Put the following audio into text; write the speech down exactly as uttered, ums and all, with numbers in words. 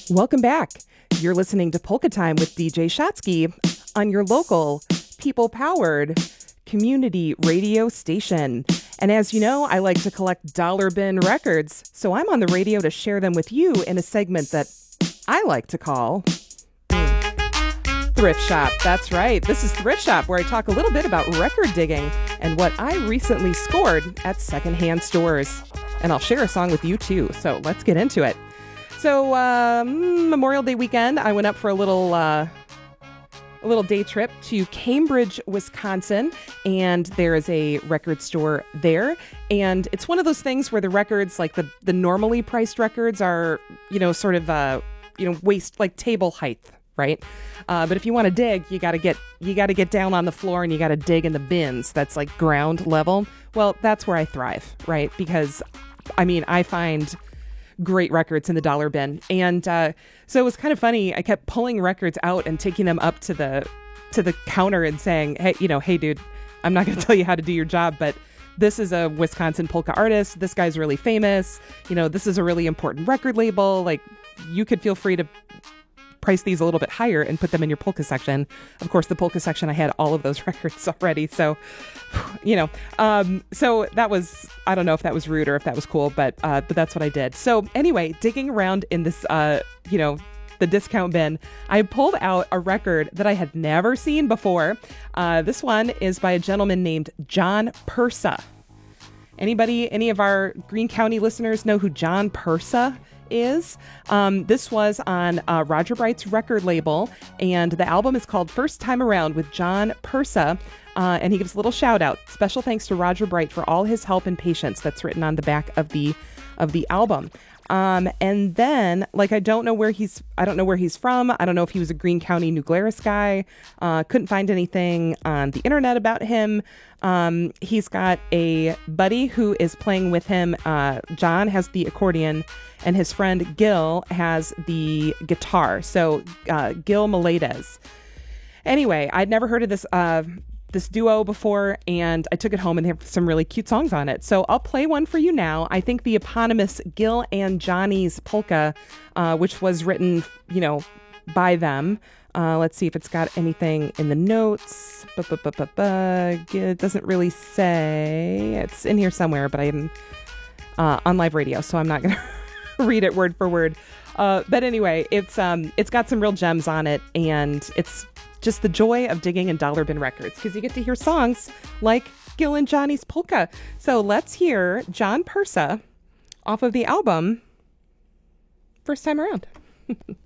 Welcome back. You're listening to Polka Time with D J Shotsky on your local, people-powered community radio station. And as you know, I like to collect dollar bin records, so I'm on the radio to share them with you in a segment that I like to call Thrift Shop. That's right. This is Thrift Shop, where I talk a little bit about record digging and what I recently scored at secondhand stores. And I'll share a song with you too, so let's get into it. So um, Memorial Day weekend, I went up for a little uh, a little day trip to Cambridge, Wisconsin, and there is a record store there. And it's one of those things where the records, like the, the normally priced records, are, you know, sort of uh, you know, waist, like table height, right? Uh, but if you want to dig, you got to get you got to get down on the floor and you got to dig in the bins. That's like ground level. Well, that's where I thrive, right? Because I mean, I find great records in the dollar bin. And uh, so it was kind of funny. I kept pulling records out and taking them up to the to the counter and saying, hey, you know, hey, dude, I'm not going to tell you how to do your job, but this is a Wisconsin polka artist. This guy's really famous. You know, this is a really important record label. Like, you could feel free to price these a little bit higher and put them in your polka section. Of course, the polka section, I had all of those records already. So, you know, um, so that was, I don't know if that was rude or if that was cool, but, uh, but that's what I did. So anyway, digging around in this, uh, you know, the discount bin, I pulled out a record that I had never seen before. Uh, this one is by a gentleman named John Persa. Anybody, any of our Greene County listeners know who John Persa is? Um, this was on uh, Roger Bright's record label, and the album is called First Time Around with John Persa, uh, and he gives a little shout out. Special thanks to Roger Bright for all his help and patience. That's written on the back of the of the album. Um, and then, like, I don't know where he's, I don't know where he's from. I don't know if he was a Greene County New Glarus guy. Uh, couldn't find anything on the internet about him. Um, he's got a buddy who is playing with him. Uh, John has the accordion and his friend Gil has the guitar. So, uh, Gil Melendez. Anyway, I'd never heard of this, uh, this duo before, and I took it home and they have some really cute songs on it. So I'll play one for you now. I think the eponymous Gil and Johnny's polka, uh, which was written, you know, by them. Uh, let's see if it's got anything in the notes. Ba-ba-ba-ba-ba. It doesn't really say. It's in here somewhere, but I'm uh, on live radio, so I'm not going to read it word for word. Uh, but anyway, it's um, it's got some real gems on it, and it's just the joy of digging in dollar bin records, because you get to hear songs like Gil and Johnny's polka. So let's hear John Persa off of the album First Time Around.